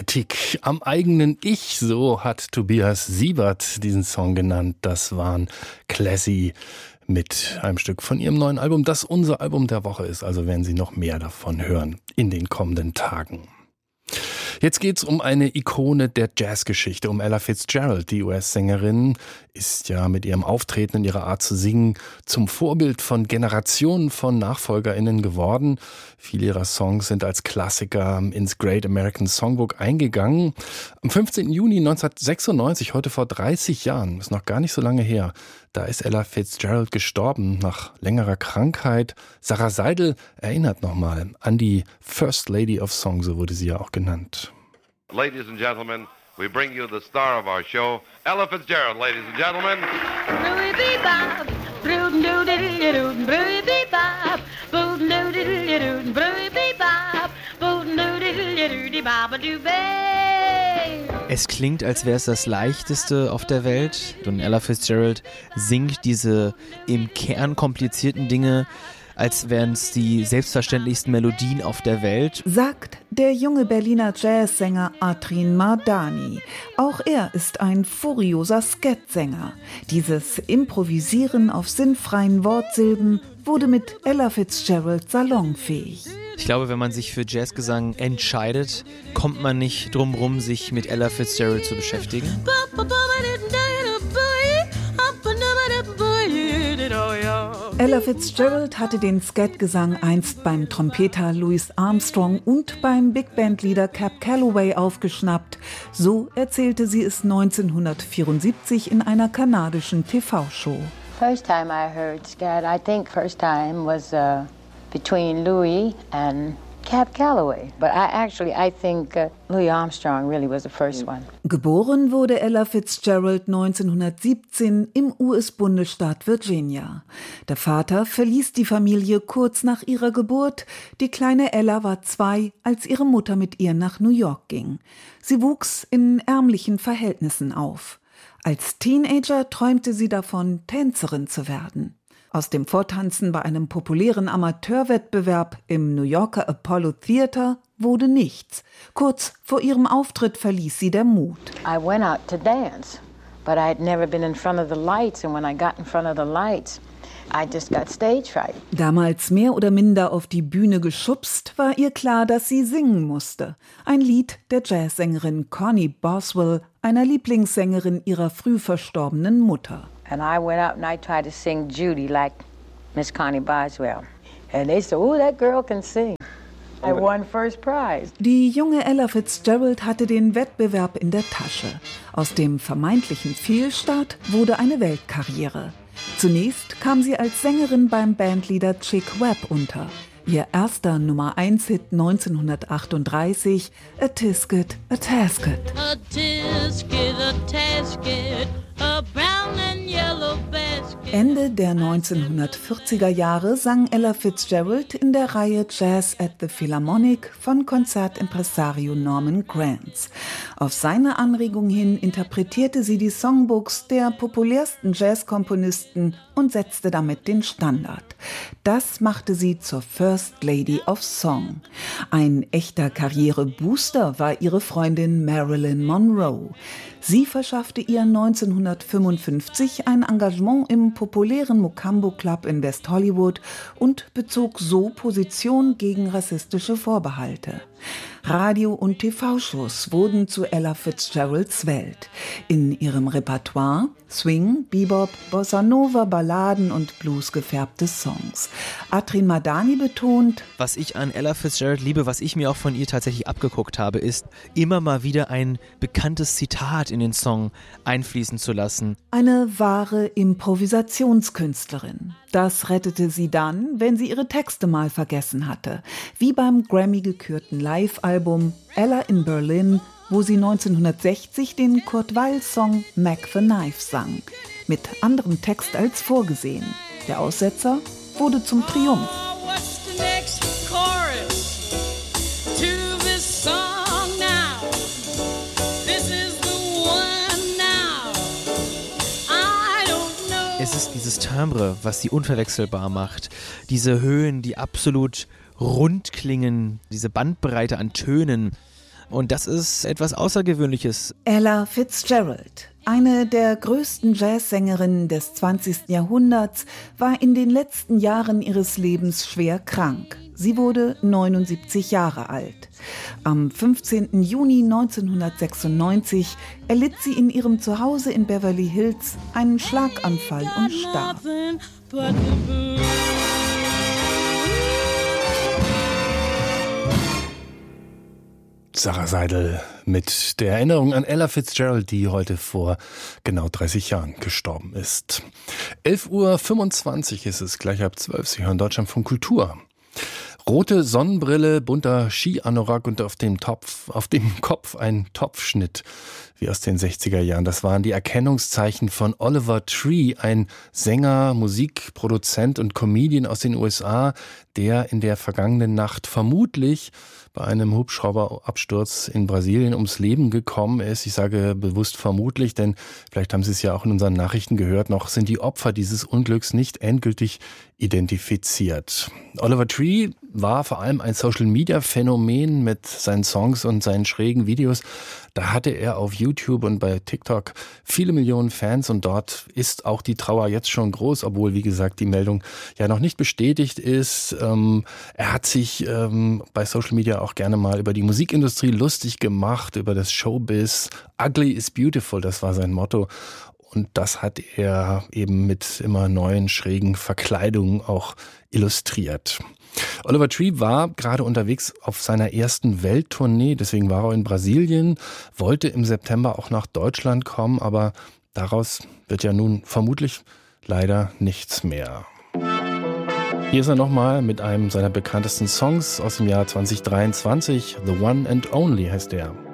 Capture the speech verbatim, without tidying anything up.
Kritik am eigenen Ich, so hat Tobias Siebert diesen Song genannt. Das waren Classy mit einem Stück von ihrem neuen Album, das unser Album der Woche ist. Also werden Sie noch mehr davon hören in den kommenden Tagen. Jetzt geht's um eine Ikone der Jazzgeschichte, um Ella Fitzgerald. Die U S-Sängerin ist ja mit ihrem Auftreten und ihrer Art zu singen zum Vorbild von Generationen von NachfolgerInnen geworden. Viele ihrer Songs sind als Klassiker ins Great American Songbook eingegangen. Am fünfzehnten Juni neunzehnhundertsechsundneunzig, heute vor dreißig Jahren, ist noch gar nicht so lange her, da ist Ella Fitzgerald gestorben nach längerer Krankheit. Sarah Seidel erinnert nochmal an die First Lady of Song, so wurde sie ja auch genannt. Ladies and gentlemen, we bring you the star of our show, Ella Fitzgerald, ladies and gentlemen. Es klingt, als wäre es das Leichteste auf der Welt. Und Ella Fitzgerald singt diese im Kern komplizierten Dinge, als wären es die selbstverständlichsten Melodien auf der Welt. Sagt der junge Berliner Jazzsänger Atrin Mardani. Auch er ist ein furioser Scat-Sänger. Dieses Improvisieren auf sinnfreien Wortsilben wurde mit Ella Fitzgerald salonfähig. Ich glaube, wenn man sich für Jazzgesang entscheidet, kommt man nicht drum rum, sich mit Ella Fitzgerald zu beschäftigen. Ella Fitzgerald hatte den Scat-Gesang einst beim Trompeter Louis Armstrong und beim Big-Band-Leader Cab Calloway aufgeschnappt. So erzählte sie es neunzehnhundertvierundsiebzig in einer kanadischen T V-Show. First time I heard Scat, I think first time was uh, between Louis and Cab Calloway. But I actually, I think uh, Louis Armstrong really was the first one. Geboren wurde Ella Fitzgerald neunzehnhundertsiebzehn im U S-Bundesstaat Virginia. Der Vater verließ die Familie kurz nach ihrer Geburt. Die kleine Ella war zwei, als ihre Mutter mit ihr nach New York ging. Sie wuchs in ärmlichen Verhältnissen auf. Als Teenager träumte sie davon, Tänzerin zu werden. Aus dem Vortanzen bei einem populären Amateurwettbewerb im New Yorker Apollo Theater wurde nichts. Kurz vor ihrem Auftritt verließ sie der Mut. I went out to dance, but I had never been in front of the lights, and when I got in front of the lights, I just got stage fright. Damals mehr oder minder auf die Bühne geschubst, war ihr klar, dass sie singen musste. Ein Lied der Jazzsängerin Connie Boswell, einer Lieblingssängerin ihrer früh verstorbenen Mutter. And I went out and I tried to sing Judy like Miss Connie Boswell. And they said, oh, that girl can sing. I won first prize. Die junge Ella Fitzgerald hatte den Wettbewerb in der Tasche. Aus dem vermeintlichen Fehlstart wurde eine Weltkarriere. Zunächst kam sie als Sängerin beim Bandleader Chick Webb unter. Ihr erster Nummer eins Hit neunzehnhundertachtunddreißig, A Tisket, A Tasket. A tisket, a tasket, a brown and yellow basket. Ende der neunzehnhundertvierziger Jahre sang Ella Fitzgerald in der Reihe Jazz at the Philharmonic von Konzertimpresario Norman Granz. Auf seine Anregung hin interpretierte sie die Songbooks der populärsten Jazzkomponisten und setzte damit den Standard. Das machte sie zur First Lady of Song. Ein echter Karrierebooster war ihre Freundin Marilyn Monroe. Sie verschaffte ihr neunzehnhundertfünfundfünfzig ein Engagement im populären Mocambo Club in West Hollywood und bezog so Position gegen rassistische Vorbehalte. Radio- und T V-Shows wurden zu Ella Fitzgeralds Welt. In ihrem Repertoire Swing, Bebop, Bossa Nova, Balladen und Blues gefärbte Songs. Atrin Mardani betont: Was ich an Ella Fitzgerald liebe, was ich mir auch von ihr tatsächlich abgeguckt habe, ist, immer mal wieder ein bekanntes Zitat in den Song einfließen zu lassen. Eine wahre Improvisationskünstlerin. Das rettete sie dann, wenn sie ihre Texte mal vergessen hatte. Wie beim Grammy-gekürten Live-Album Ella in Berlin, wo sie neunzehnhundertsechzig den Kurt Weill-Song Mac the Knife sang. Mit anderem Text als vorgesehen. Der Aussetzer wurde zum Triumph. Es ist dieses Timbre, was sie unverwechselbar macht. Diese Höhen, die absolut rund klingen, diese Bandbreite an Tönen. Und das ist etwas Außergewöhnliches. Ella Fitzgerald, eine der größten Jazzsängerinnen des zwanzigsten Jahrhunderts, war in den letzten Jahren ihres Lebens schwer krank. Sie wurde neunundsiebzig Jahre alt. Am fünfzehnten Juni neunzehnhundertsechsundneunzig erlitt sie in ihrem Zuhause in Beverly Hills einen Schlaganfall und starb. Sarah Seidel mit der Erinnerung an Ella Fitzgerald, die heute vor genau dreißig Jahren gestorben ist. elf Uhr fünfundzwanzig ist es, gleich ab zwölf. Sie hören Deutschlandfunk Kultur. Rote Sonnenbrille, bunter Ski-Anorak und auf dem Topf, auf dem Kopf ein Topfschnitt, wie aus den sechziger Jahren. Das waren die Erkennungszeichen von Oliver Tree, ein Sänger, Musikproduzent und Comedian aus den U S A, der in der vergangenen Nacht vermutlich bei einem Hubschrauberabsturz in Brasilien ums Leben gekommen ist. Ich sage bewusst vermutlich, denn vielleicht haben Sie es ja auch in unseren Nachrichten gehört, noch sind die Opfer dieses Unglücks nicht endgültig identifiziert. Oliver Tree war vor allem ein Social-Media-Phänomen mit seinen Songs und seinen schrägen Videos. Da hatte er auf YouTube und bei TikTok viele Millionen Fans und dort ist auch die Trauer jetzt schon groß, obwohl, wie gesagt, die Meldung ja noch nicht bestätigt ist. Ähm, er hat sich ähm, bei Social Media auch gerne mal über die Musikindustrie lustig gemacht, über das Showbiz. Ugly is beautiful, das war sein Motto. Und das hat er eben mit immer neuen, schrägen Verkleidungen auch illustriert. Oliver Tree war gerade unterwegs auf seiner ersten Welttournee, deswegen war er in Brasilien, wollte im September auch nach Deutschland kommen, aber daraus wird ja nun vermutlich leider nichts mehr. Hier ist er nochmal mit einem seiner bekanntesten Songs aus dem Jahr zwanzig dreiundzwanzig, The One and Only heißt der.